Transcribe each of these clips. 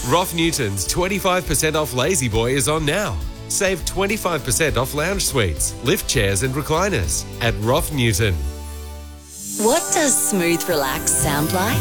Roth Newton's 25% off Lazy Boy is on now. Save 25% off lounge suites, lift chairs and recliners at Roth Newton. What does smooth relax sound like?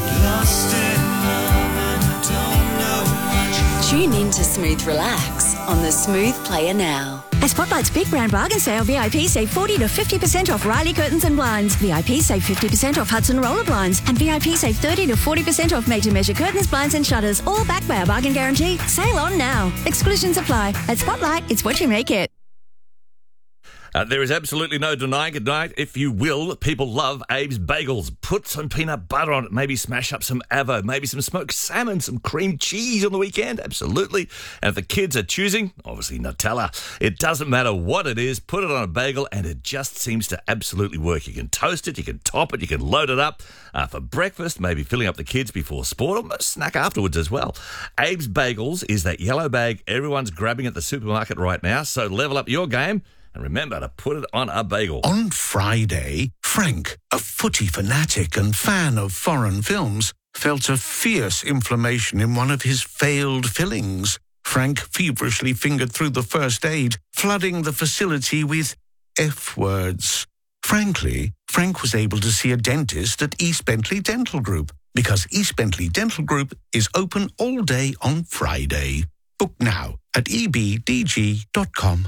Tune in to Smooth Relax on the Smooth Player now. At Spotlight's Big Brand Bargain Sale, VIP save 40 to 50% off Riley Curtains and Blinds. VIP save 50% off Hudson Roller Blinds. And VIP save 30 to 40% off made-to-measure curtains, blinds and shutters. All backed by a bargain guarantee. Sale on now. Exclusions apply. At Spotlight, it's what you make it. There is absolutely no denying, good night, if you will, people love Abe's Bagels. Put some peanut butter on it, maybe smash up some avo, maybe some smoked salmon, some cream cheese on the weekend, absolutely. And if the kids are choosing, obviously Nutella. It doesn't matter what it is, put it on a bagel and it just seems to absolutely work. You can toast it, you can top it, you can load it up for breakfast, maybe filling up the kids before sport, or a snack afterwards as well. Abe's Bagels is that yellow bag everyone's grabbing at the supermarket right now, so level up your game. And remember to put it on a bagel. On Friday, Frank, a footy fanatic and fan of foreign films, felt a fierce inflammation in one of his failed fillings. Frank feverishly fingered through the first aid, flooding the facility with F words. Frankly, Frank was able to see a dentist at East Bentley Dental Group, because East Bentley Dental Group is open all day on Friday. Book now at ebdg.com.au.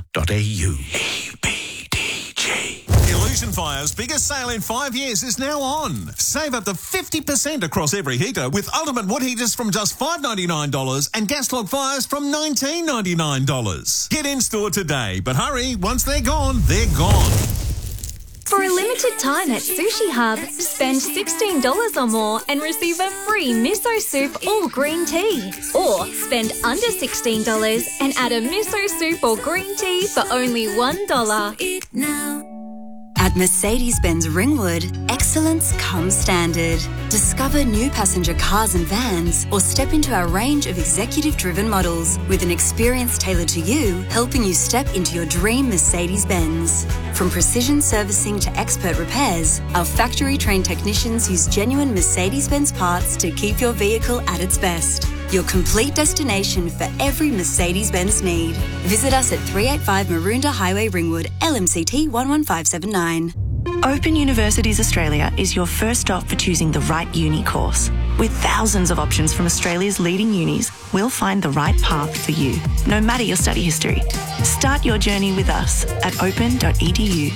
EBDG. Illusion Fire's biggest sale in 5 years is now on. Save up to 50% across every heater with Ultimate Wood Heaters from just $5.99 and gas log fires from $19.99. Get in store today, but hurry, once they're gone, they're gone. For a limited time at Sushi Hub, spend $16 or more and receive a free miso soup or green tea. Or spend under $16 and add a miso soup or green tea for only $1. At Mercedes-Benz Ringwood, excellence comes standard. Discover new passenger cars and vans or step into our range of executive-driven models with an experience tailored to you, helping you step into your dream Mercedes-Benz. From precision servicing to expert repairs, our factory-trained technicians use genuine Mercedes-Benz parts to keep your vehicle at its best. Your complete destination for every Mercedes-Benz need. Visit us at 385 Maroondah Highway, Ringwood, LMCT 11579. Open Universities Australia is your first stop for choosing the right uni course. With thousands of options from Australia's leading unis, we'll find the right path for you, no matter your study history. Start your journey with us at open.edu.au.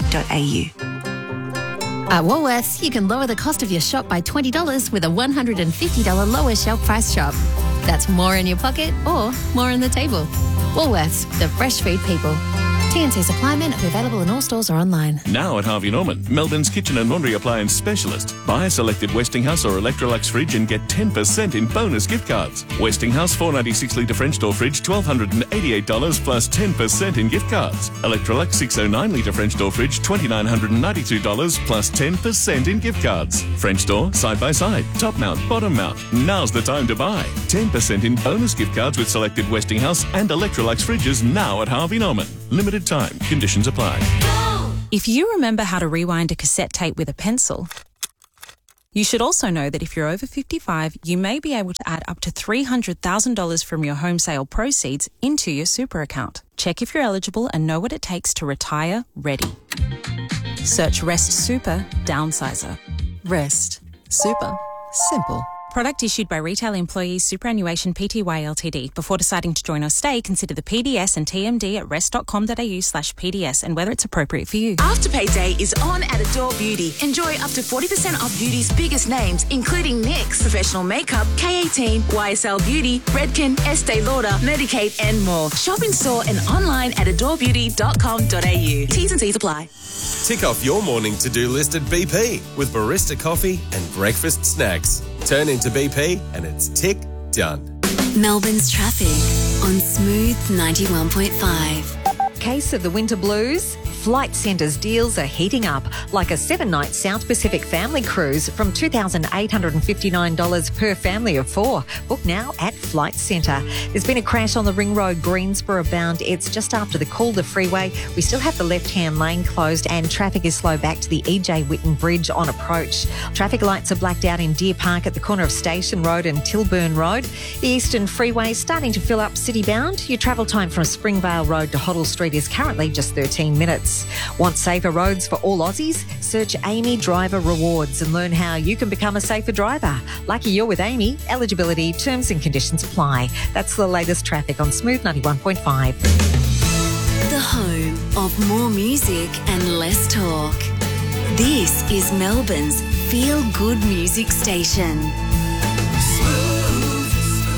At Woolworths, you can lower the cost of your shop by $20 with a $150 lower shelf price shop. That's more in your pocket or more on the table. Woolworths, the fresh food people. TNC supply men are available in all stores or online. Now at Harvey Norman, Melbourne's kitchen and laundry appliance specialist. Buy a selected Westinghouse or Electrolux fridge and get 10% in bonus gift cards. Westinghouse 496 litre French door fridge, $1,288 plus 10% in gift cards. Electrolux 609 litre French door fridge, $2,992 plus 10% in gift cards. French door, side by side, top mount, bottom mount. Now's the time to buy. 10% in bonus gift cards with selected Westinghouse and Electrolux fridges now at Harvey Norman. Limited time. Conditions apply. If you remember how to rewind a cassette tape with a pencil, you should also know that if you're over 55, you may be able to add up to $300,000 from your home sale proceeds into your super account. Check if you're eligible and know what it takes to retire ready. Search Rest Super Downsizer. Rest Super Simple. Product issued by Retail Employees Superannuation Pty Ltd. Before deciding to join or stay, consider the PDS and TMD at rest.com.au/PDS and whether it's appropriate for you. Afterpay Day is on at Adore Beauty. Enjoy up to 40% off beauty's biggest names, including NYX, Professional Makeup, K18, YSL Beauty, Redken, Estee Lauder, Medicaid, and more. Shop in store and online at adorebeauty.com.au. T's and C's apply. Tick off your morning to-do list at BP with barista coffee and breakfast snacks. Turn into BP and it's tick done. Melbourne's traffic on Smooth 91.5. Case of the winter blues? Flight Centre's deals are heating up, like a 7-night South Pacific family cruise from $2,859 per family of 4. Book now at Flight Centre. There's been a crash on the Ring Road Greensboro bound. It's just after the Calder Freeway. We still have the left-hand lane closed and traffic is slow back to the E.J. Whitten Bridge on approach. Traffic lights are blacked out in Deer Park at the corner of Station Road and Tilburn Road. The Eastern Freeway is starting to fill up city-bound. Your travel time from Springvale Road to Hoddle Street is currently just 13 minutes. Want safer roads for all Aussies? Search Amy Driver Rewards and learn how you can become a safer driver. Lucky you're with Amy. Eligibility, terms and conditions apply. That's the latest traffic on Smooth 91.5. The home of more music and less talk. This is Melbourne's feel-good music station. Smooth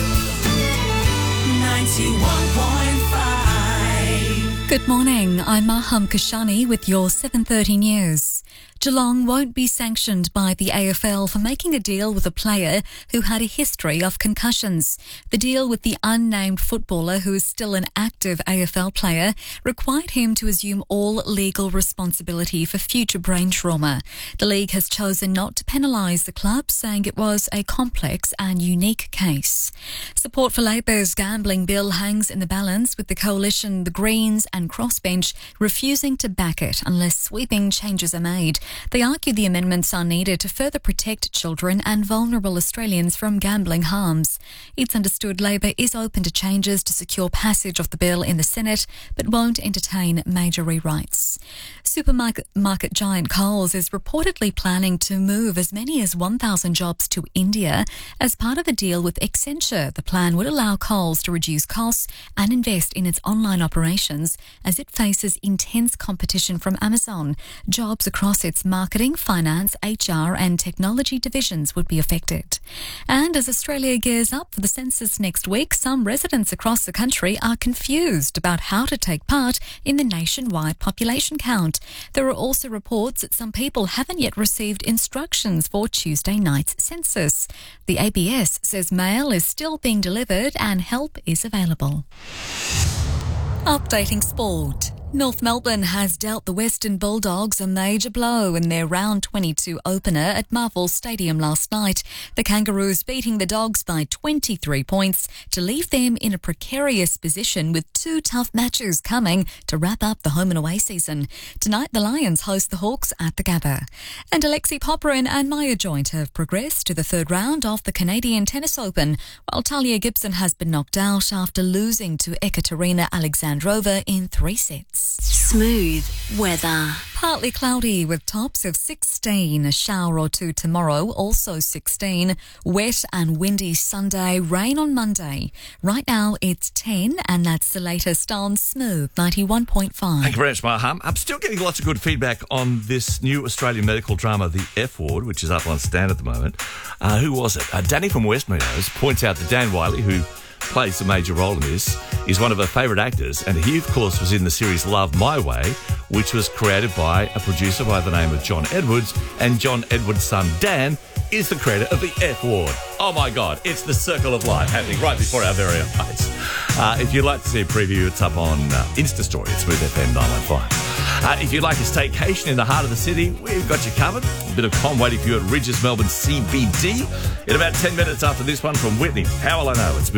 91.5. Good morning, I'm Maham Kashani with your 7:30 news. Geelong won't be sanctioned by the AFL for making a deal with a player who had a history of concussions. The deal with the unnamed footballer, who is still an active AFL player, required him to assume all legal responsibility for future brain trauma. The league has chosen not to penalise the club, saying it was a complex and unique case. Support for Labor's gambling bill hangs in the balance, with the coalition, the Greens and Crossbench refusing to back it unless sweeping changes are made. They argue the amendments are needed to further protect children and vulnerable Australians from gambling harms. It's understood Labor is open to changes to secure passage of the bill in the Senate, but won't entertain major rewrites. Supermarket giant Coles is reportedly planning to move as many as 1,000 jobs to India as part of a deal with Accenture. The plan would allow Coles to reduce costs and invest in its online operations as it faces intense competition from Amazon. Jobs across its marketing, finance, HR and technology divisions would be affected. And as Australia gears up for the census next week, some residents across the country are confused about how to take part in the nationwide population count. There are also reports that some people haven't yet received instructions for Tuesday night's census. The ABS says mail is still being delivered and help is available. Updating sport. North Melbourne has dealt the Western Bulldogs a major blow in their round 22 opener at Marvel Stadium last night. The Kangaroos beating the Dogs by 23 points to leave them in a precarious position with 2 tough matches coming to wrap up the home and away season. Tonight the Lions host the Hawks at the Gabba. And Alexei Popyrin and Maya Joint have progressed to the 3rd round of the Canadian Tennis Open, while Talia Gibson has been knocked out after losing to Ekaterina Alexandrova in 3 sets. Smooth weather. Partly cloudy with tops of 16. A shower or two tomorrow, also 16. Wet and windy Sunday, rain on Monday. Right now it's 10 and that's the latest on Smooth 91.5. Thank you very much, Maham. I'm still getting lots of good feedback on this new Australian medical drama, The F Ward, which is up on Stan at the moment. Who was it? Danny from West Meadows points out that Dan Wiley, who plays a major role in this, is one of her favourite actors, and he, of course, was in the series Love My Way, which was created by a producer by the name of John Edwards, and John Edwards' son, Dan, is the creator of The F Ward. Oh, my God, it's the circle of life happening right before our very eyes. If you'd like to see a preview, it's up on Insta Story at Smooth FM 915. If you'd like a staycation in the heart of the city, we've got you covered. A bit of calm waiting for you at Ridges Melbourne CBD. In about 10 minutes after this one from Whitney. How will I know? It's